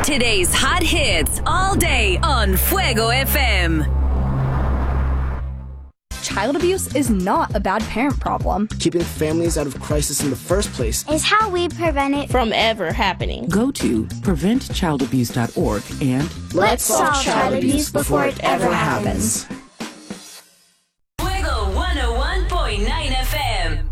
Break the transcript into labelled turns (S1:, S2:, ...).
S1: Today's hot hits all day on Fuego FM.
S2: Child abuse is not a bad parent problem.
S3: Keeping families out of crisis in the first place
S4: is how we prevent it
S5: from ever happening.
S6: Go to preventchildabuse.org and
S4: let's solve child abuse before it ever happens.